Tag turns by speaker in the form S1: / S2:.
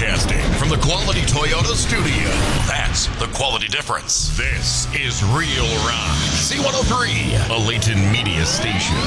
S1: Broadcasting from the Quality Toyota Studio. That's the quality difference. This is Real Rock. C103, a Layton Media station.